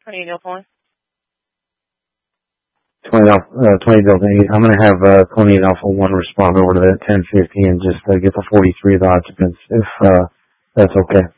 28 Delta 1. 20 Delta 8. I'm going to have 28 Alpha 1 respond over to that 1050 and just get the 43 of the occupants, if that's okay.